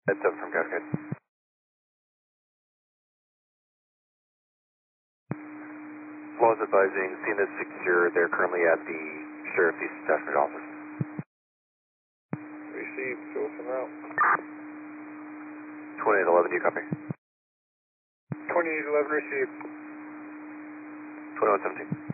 That's up from Cascade. Laws advising, scene is secure. They're currently at the Sheriff's East Stafford office. Received, go from out. 2811, do you copy? 2811 received. 2117.